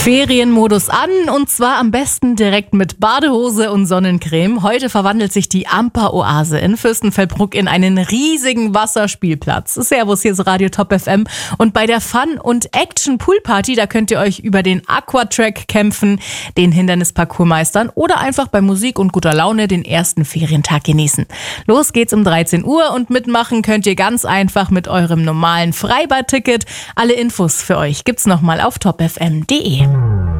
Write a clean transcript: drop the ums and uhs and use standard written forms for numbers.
Ferienmodus an und zwar am besten direkt mit Badehose und Sonnencreme. Heute verwandelt sich die Amper-Oase in Fürstenfeldbruck in einen riesigen Wasserspielplatz. Servus, hier ist Radio Top FM und bei der Fun- und Action-Poolparty, da könnt ihr euch über den Aquatrack kämpfen, den Hindernisparcours meistern oder einfach bei Musik und guter Laune den ersten Ferientag genießen. Los geht's um 13 Uhr und mitmachen könnt ihr ganz einfach mit eurem normalen Freibadticket. Alle Infos für euch gibt's nochmal auf topfm.de.